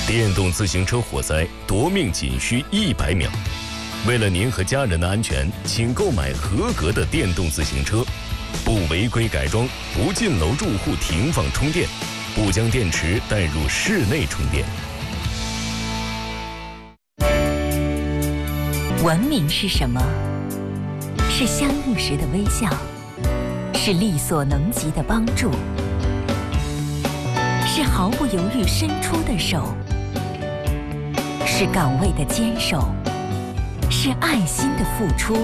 电动自行车火灾夺命仅需100秒。为了您和家人的安全，请购买合格的电动自行车，不违规改装，不进楼住户停放充电，不将电池带入室内充电。 文明是什么？是相遇时的微笑，是力所能及的帮助，是毫不犹豫伸出的手，是岗位的坚守，是爱心的付出，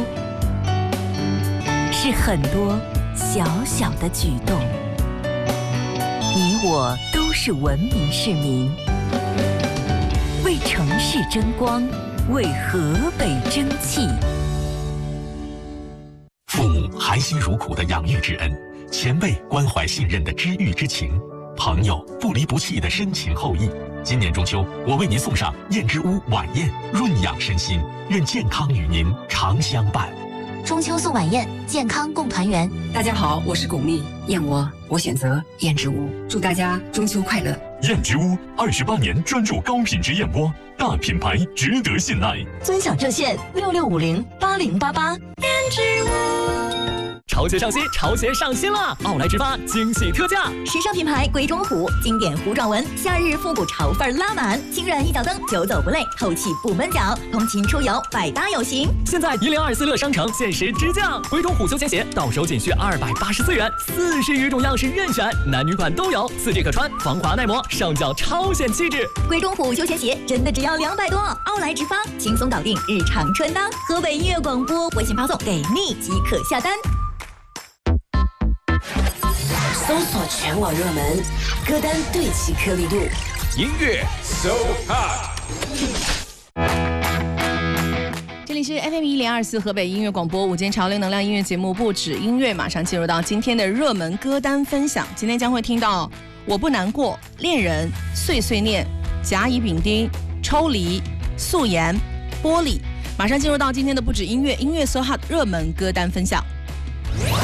是很多小小的举动。你我都是文明市民，为城市争光，为河北争气。 父母含辛茹苦的养育之恩，前辈关怀信任的知遇之情，朋友不离不弃的深情厚谊。今年中秋，我为您送上燕之屋晚宴，润养身心，愿健康与您常相伴。 中秋送晚宴，健康共团圆。 大家好，我是巩俐，燕窝我选择燕之屋，祝大家中秋快乐。 燕之屋28年专注高品质燕窝，大品牌值得信赖。 尊享热线66508088。 燕之屋。潮鞋上新，潮鞋上新了！奥莱直发惊喜特价， 时尚品牌鬼冢虎，经典糊状纹，夏日复古潮范拉满，轻软一脚蹬，久走不累，透气不闷脚，通勤出游百搭有型。 现在1024乐商城限时直降，鬼冢虎休闲鞋到手仅需284元，40余种样式任选，男女款都有，4季可穿，防滑耐磨，上脚超显气质。 鬼冢虎休闲鞋真的只要200多，奥莱直发轻松搞定日常穿搭。河北音乐广播微信发送给你即可下单。 搜索全网热门歌单，对齐颗粒度， 音乐 So Hot。 这里是 FM 1024河北音乐广播午间潮流能量音乐节目，不止音乐，马上进入到今天的热门歌单分享。今天将会听到我不难过、恋人、碎碎念、甲乙丙丁、抽离、素颜、玻璃。马上进入到今天的不止音乐 So Hot 热门歌单分享。